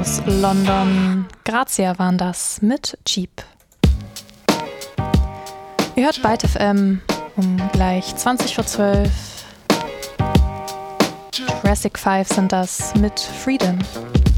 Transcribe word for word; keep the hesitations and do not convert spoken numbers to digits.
aus London. Grazia waren das mit Cheap. Ihr hört Byte F M um gleich zwanzig vor zwölf. Jurassic five sind das mit Freedom.